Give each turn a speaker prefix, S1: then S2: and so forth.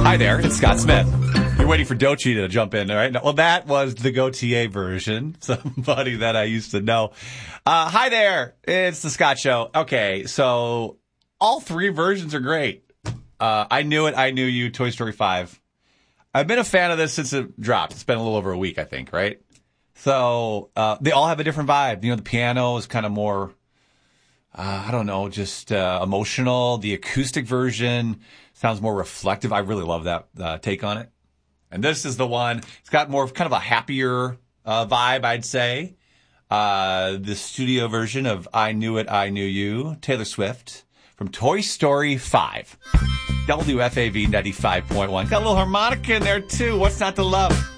S1: Hi there, it's Scott Smith. You're waiting for Doechii to jump in, right? Well, that was the Gautier version, somebody that I used to know. Hi there, it's the Scott Show. Okay, so all three versions are great. I Knew It, I Knew You, Toy Story 5. I've been a fan of this since it dropped. It's been a little over a week, I think, right? So they all have a different vibe. You know, the piano is kind of more, I don't know, just emotional. The acoustic version sounds more reflective. I really love that take on it. And this is the one. It's got more of kind of a happier vibe, I'd say. The studio version of I Knew It, I Knew You, Taylor Swift from Toy Story 5. WFAV 95.1. Got a little harmonica in there, too. What's not to love?